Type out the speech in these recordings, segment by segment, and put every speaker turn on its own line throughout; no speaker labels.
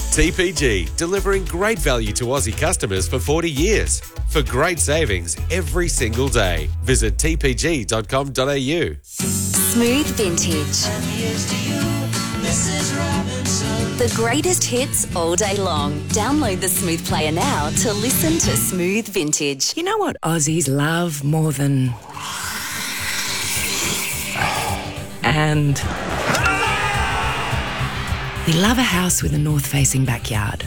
TPG, delivering great value to Aussie customers for 40 years. For great savings every single day. Visit tpg.com.au.
Smooth Vintage. The greatest hits all day long. Download the Smooth player now to listen to Smooth Vintage.
You know what Aussies love more than... And... we love a house with a north-facing backyard.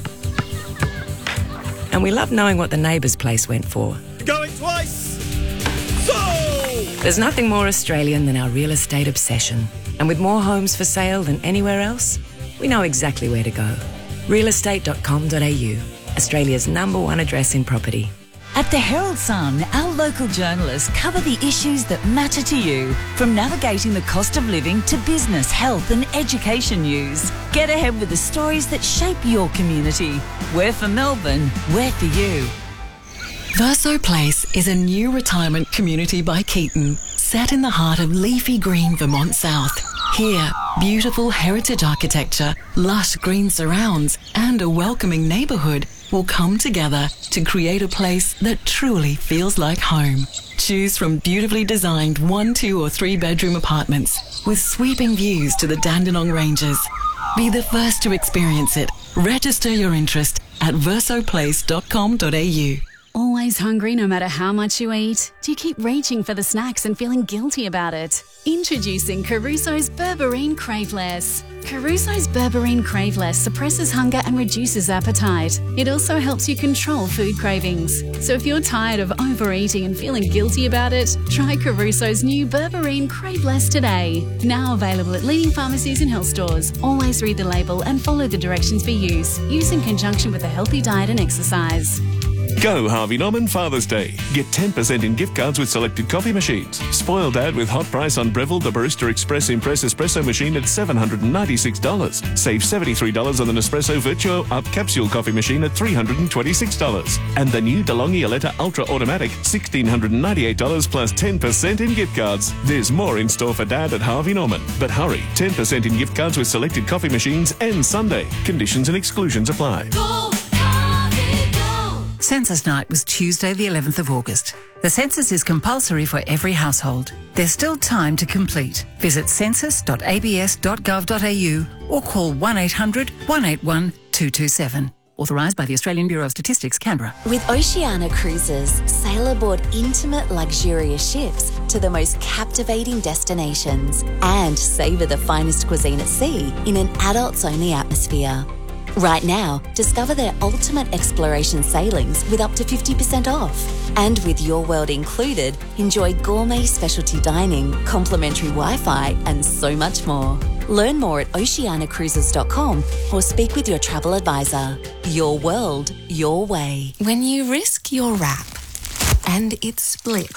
And we love knowing what the neighbour's place went for.
Going twice! So!
There's nothing more Australian than our real estate obsession. And with more homes for sale than anywhere else, we know exactly where to go. Realestate.com.au, Australia's #1 address in property.
At the Herald Sun, our local journalists cover the issues that matter to you, from navigating the cost of living to business, health and education news. Get ahead with the stories that shape your community. We're for Melbourne, we're for you.
Verso Place is a new retirement community by Keaton, set in the heart of leafy green Vermont South. Here, beautiful heritage architecture, lush green surrounds and a welcoming neighbourhood will come together to create a place that truly feels like home. Choose from beautifully designed 1, 2 or 3 bedroom apartments with sweeping views to the Dandenong Ranges. Be the first to experience it. Register your interest at versoplace.com.au.
Always hungry no matter how much you eat? Do you keep reaching for the snacks and feeling guilty about it? Introducing Caruso's Berberine Craveless. Caruso's Berberine Craveless suppresses hunger and reduces appetite. It also helps you control food cravings. So if you're tired of overeating and feeling guilty about it, try Caruso's new Berberine Craveless today. Now available at leading pharmacies and health stores. Always read the label and follow the directions for use. Use in conjunction with a healthy diet and exercise.
Go Harvey Norman Father's Day. Get 10% in gift cards with selected coffee machines. Spoil Dad with hot price on Breville the Barista Express Impress Espresso machine at $796. Save $73 on the Nespresso Virtuo Up Capsule coffee machine at $326. And the new DeLonghi Aletta Ultra Automatic, $1,698 plus 10% in gift cards. There's more in store for Dad at Harvey Norman. But hurry, 10% in gift cards with selected coffee machines and Sunday. Conditions and exclusions apply.
Census Night was Tuesday the 11th of August. The census is compulsory for every household. There's still time to complete. Visit census.abs.gov.au or call 1800 181 227. Authorised by the Australian Bureau of Statistics, Canberra.
With Oceania Cruises, sail aboard intimate, luxurious ships to the most captivating destinations and savour the finest cuisine at sea in an adults-only atmosphere. Right now, discover their ultimate exploration sailings with up to 50% off. And with Your World included, enjoy gourmet specialty dining, complimentary Wi-Fi and so much more. Learn more at oceanacruises.com or speak with your travel advisor. Your world, your way.
When you risk your wrap and it splits,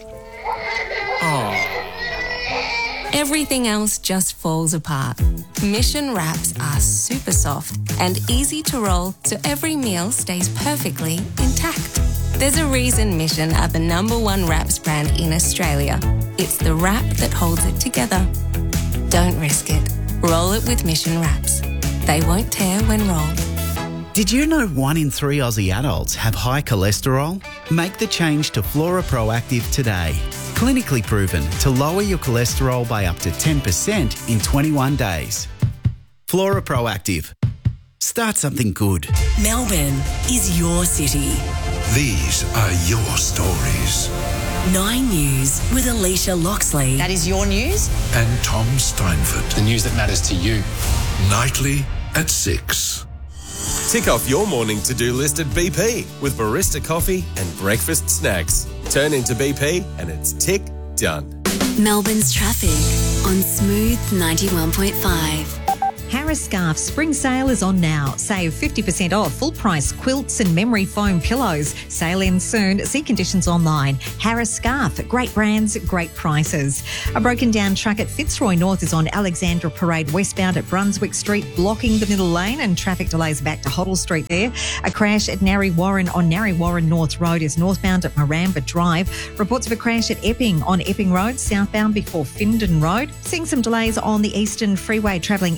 everything else just falls apart. Mission wraps are super soft and easy to roll so every meal stays perfectly intact. There's a reason Mission are the #1 wraps brand in Australia. It's the wrap that holds it together. Don't risk it. Roll it with Mission wraps. They won't tear when rolled.
Did you know 1 in 3 Aussie adults have high cholesterol? Make the change to Flora Proactive today. Clinically proven to lower your cholesterol by up to 10% in 21 days. Flora Proactive. Start something good.
Melbourne is your city.
These are your stories.
9 News with Alicia Loxley.
That is your news.
And Tom Steinford.
The news that matters to you.
Nightly at 6.
Tick off your morning to-do list at BP with barista coffee and breakfast snacks. Turn into BP and it's tick done.
Melbourne's traffic on Smooth 91.5.
Harris Scarf Spring Sale is on now. Save 50% off full price quilts and memory foam pillows. Sale ends soon. See conditions online. Harris Scarf, great brands, great prices. A broken down truck at Fitzroy North is on Alexandra Parade westbound at Brunswick Street, blocking the middle lane, and traffic delays back to Hoddle Street there. A crash at Narry Warren on Narry Warren North Road is northbound at Maramba Drive. Reports of a crash at Epping on Epping Road, southbound before Findon Road. Seeing some delays on the Eastern Freeway travelling inbound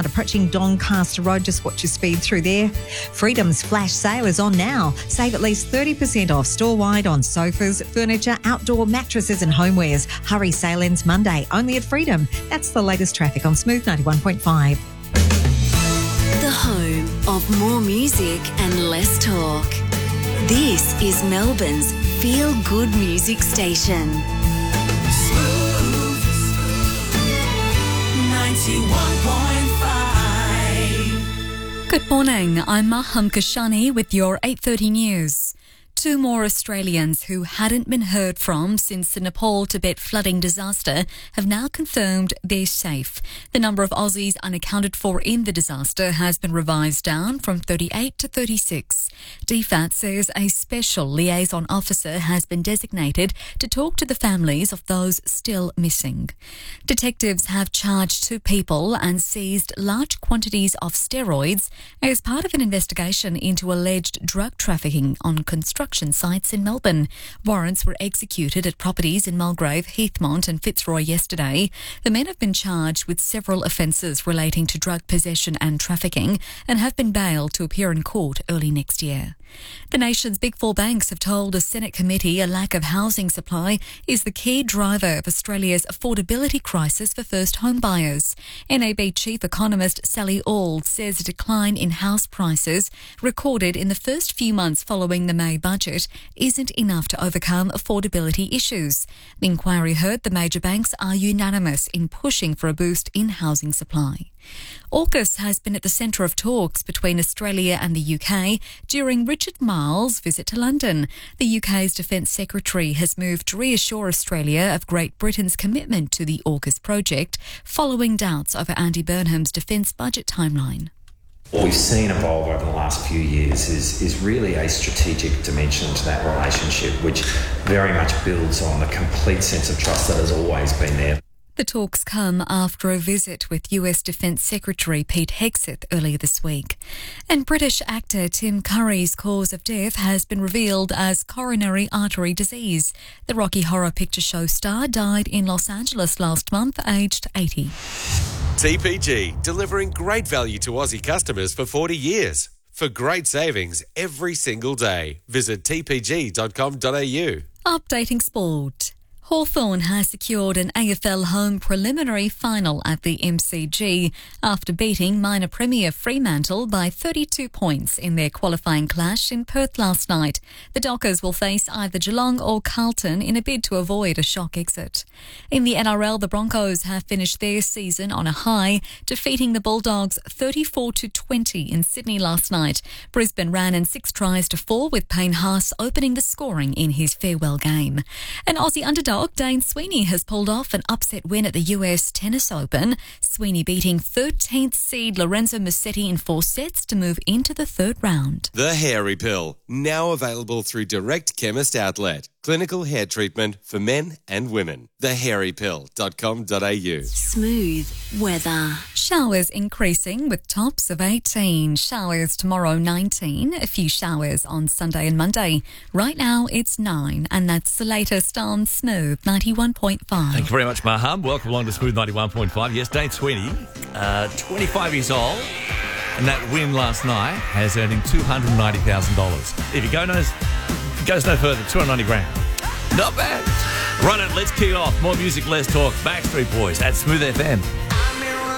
approaching Doncaster Road. Just watch your speed through there. Freedom's flash sale is on now. Save at least 30% off store-wide on sofas, furniture, outdoor mattresses and homewares. Hurry, sale ends Monday, only at Freedom. That's the latest traffic on Smooth 91.5.
The home of more music and less talk. This is Melbourne's feel-good music station.
Smooth 91.5.
Good morning, I'm Maham Kashani with your 8:30 news. Two more Australians who hadn't been heard from since the Nepal-Tibet flooding disaster have now confirmed they're safe. The number of Aussies unaccounted for in the disaster has been revised down from 38 to 36. DFAT says a special liaison officer has been designated to talk to the families of those still missing. Detectives have charged 2 people and seized large quantities of steroids as part of an investigation into alleged drug trafficking on construction sites in Melbourne. Warrants were executed at properties in Mulgrave, Heathmont and Fitzroy yesterday. The men have been charged with several offences relating to drug possession and trafficking and have been bailed to appear in court early next year. The nation's big 4 banks have told a Senate committee a lack of housing supply is the key driver of Australia's affordability crisis for first home buyers. NAB Chief Economist Sally Auld says a decline in house prices recorded in the first few months following the May budget isn't enough to overcome affordability issues. The inquiry heard the major banks are unanimous in pushing for a boost in housing supply. AUKUS has been at the centre of talks between Australia and the UK during Richard Marles' visit to London. The UK's Defence Secretary has moved to reassure Australia of Great Britain's commitment to the AUKUS project following doubts over Andy Burnham's defence budget timeline.
What we've seen evolve over the last few years is really a strategic dimension to that relationship, which very much builds on the complete sense of trust that has always been there.
The talks come after a visit with US Defence Secretary Pete Hegseth earlier this week. And British actor Tim Curry's cause of death has been revealed as coronary artery disease. The Rocky Horror Picture Show star died in Los Angeles last month, aged 80.
TPG, delivering great value to Aussie customers for 40 years. For great savings every single day, visit tpg.com.au.
Updating sport. Hawthorn has secured an AFL home preliminary final at the MCG after beating minor premier Fremantle by 32 points in their qualifying clash in Perth last night. The Dockers will face either Geelong or Carlton in a bid to avoid a shock exit. In the NRL, the Broncos have finished their season on a high, defeating the Bulldogs 34-20 in Sydney last night. Brisbane ran in 6 tries to 4, with Payne Haas opening the scoring in his farewell game. An Aussie underdog Dane Sweeney has pulled off an upset win at the US Tennis Open. Sweeney beating 13th seed Lorenzo Musetti in 4 sets to move into the 3rd round.
The Hairy Pill, now available through Direct Chemist Outlet. Clinical hair treatment for men and women. thehairypill.com.au.
Smooth weather.
Showers increasing with tops of 18. Showers tomorrow 19. A few showers on Sunday and Monday. Right now it's 9, and that's the latest on Smooth 91.5.
Thank you very much, Maham. Welcome along to Smooth 91.5. Yes, Dane Sweeney, 25 years old, and that win last night has earned him $290,000. If he goes no further, 290 grand. Not bad. Run it, let's kick it off. More music, less talk. Backstreet Boys at Smooth FM.